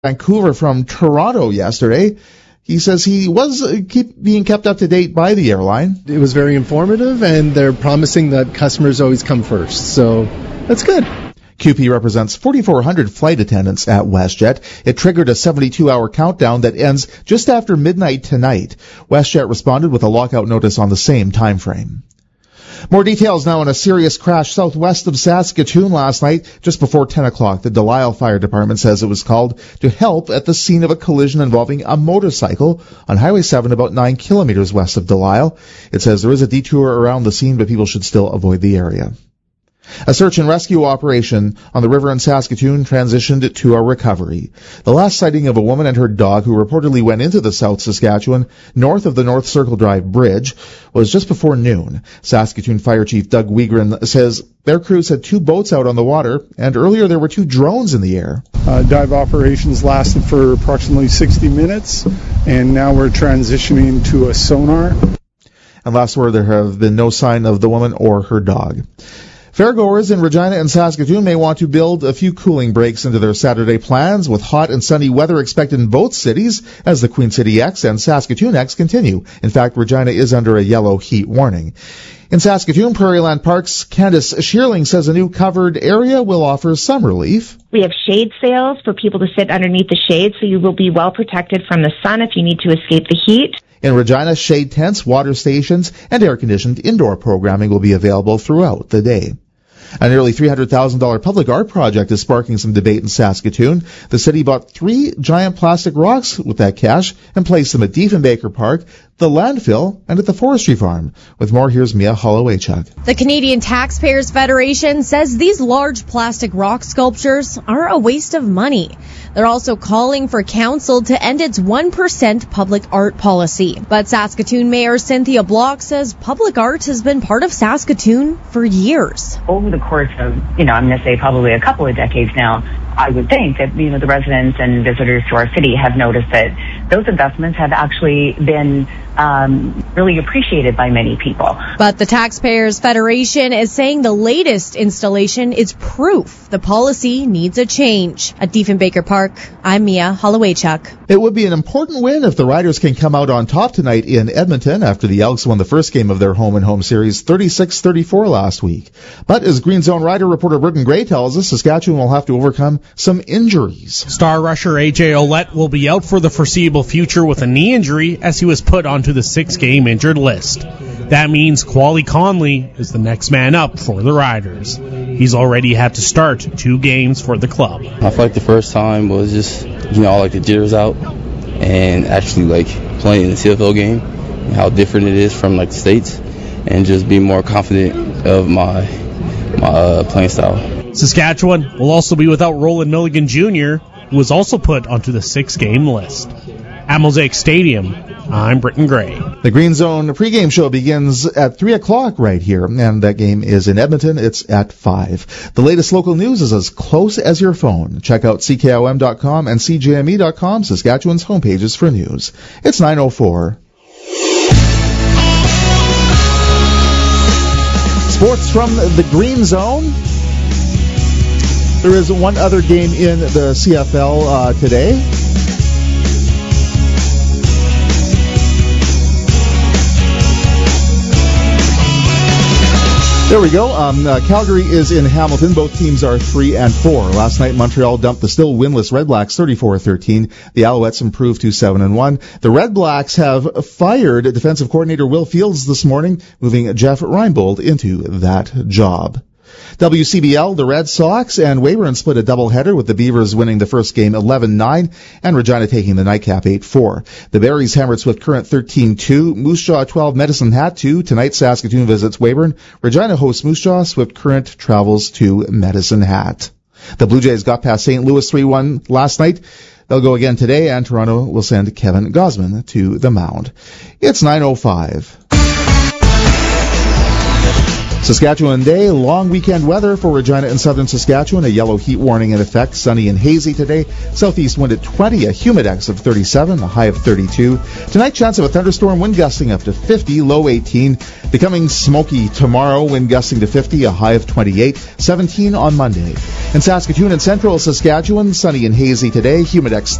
Vancouver from Toronto yesterday. He says he was being kept up to date by the airline. It was very informative, and they're promising that customers always come first. So that's good. QP represents 4,400 flight attendants at WestJet. It triggered a 72-hour countdown that ends just after midnight tonight. WestJet responded with a lockout notice on the same time frame. More details now on a serious crash southwest of Saskatoon last night, just before 10 o'clock. The Delisle Fire Department says it was called to help at the scene of a collision involving a motorcycle on Highway 7 about 9 kilometers west of Delisle. It says there is a detour around the scene, but people should still avoid the area. A search and rescue operation on the river in Saskatoon transitioned to a recovery. The last sighting of a woman and her dog who reportedly went into the South Saskatchewan north of the North Circle Drive Bridge was just before noon. Saskatoon Fire Chief Doug Wiegren says their crews had 2 boats out on the water, and earlier there were 2 drones in the air. Dive operations lasted for approximately 60 minutes, and now we're transitioning to a sonar. And last word, there have been no sign of the woman or her dog. Fairgoers in Regina and Saskatoon may want to build a few cooling breaks into their Saturday plans, with hot and sunny weather expected in both cities as the Queen City X and Saskatoon X continue. In fact, Regina is under a yellow heat warning. In Saskatoon, Prairieland Park's Candice Shearling says a new covered area will offer some relief. We have shade sails for people to sit underneath the shade, so you will be well protected from the sun if you need to escape the heat. In Regina, shade tents, water stations, and air-conditioned indoor programming will be available throughout the day. A nearly $300,000 public art project is sparking some debate in Saskatoon. The city bought 3 giant plastic rocks with that cash and placed them at Diefenbaker Park, the landfill, and at the forestry farm. With more, here's Mia Hollowaychuk. The Canadian Taxpayers Federation says these large plastic rock sculptures are a waste of money. They're also calling for council to end its 1% public art policy. But Saskatoon Mayor Cynthia Block says public art has been part of Saskatoon for years. Over the course of, I'm going to say probably a couple of decades now, I would think that, the residents and visitors to our city have noticed that those investments have actually been really appreciated by many people. But the Taxpayers Federation is saying the latest installation is proof the policy needs a change. At Diefenbaker Park, I'm Mia Hollowaychuk. It would be an important win if the Riders can come out on top tonight in Edmonton after the Elks won the first game of their home-and-home series 36-34 last week. But as Green Zone Rider reporter Britton Gray tells us, Saskatchewan will have to overcome some injuries. Star rusher A.J. Ouellette will be out for the foreseeable future with a knee injury as he was put onto the 6-game injured list. That means Quali Conley is the next man up for the Riders. He's already had to start 2 games for the club. I feel like the first time was just, all the jitters out and actually playing in the CFL game and how different it is from the States and just be more confident of my playing style. Saskatchewan will also be without Roland Milligan Jr., who was also put onto the 6-game list. At Mosaic Stadium, I'm Britton Gray. The Green Zone pregame show begins at 3 o'clock right here, and that game is in Edmonton. It's at 5. The latest local news is as close as your phone. Check out CKOM.com and CJME.com, Saskatchewan's homepages for news. It's 9:04. Sports from the Green Zone. There is one other game in the CFL today. There we go. Calgary is in Hamilton. Both teams are 3-4. Last night, Montreal dumped the still winless Red Blacks 34-13. The Alouettes improved to 7-1. The Red Blacks have fired defensive coordinator Will Fields this morning, moving Jeff Reinbold into that job. WCBL, the Red Sox and Weyburn split a doubleheader with the Beavers winning the first game 11-9 and Regina taking the nightcap 8-4. The Berries hammered Swift Current 13-2, Moose Jaw 12, Medicine Hat 2. Tonight, Saskatoon visits Weyburn. Regina hosts Moose Jaw. Swift Current travels to Medicine Hat. The Blue Jays got past St. Louis 3-1 last night. They'll go again today, and Toronto will send Kevin Gausman to the mound. It's 9:05. Saskatchewan Day, long weekend weather for Regina and southern Saskatchewan. A yellow heat warning in effect. Sunny and hazy today. Southeast wind at 20, a humidex of 37, a high of 32. Tonight, chance of a thunderstorm, wind gusting up to 50, low 18. Becoming smoky tomorrow, wind gusting to 50, a high of 28, 17 on Monday. In Saskatoon and central Saskatchewan, sunny and hazy today. Humidex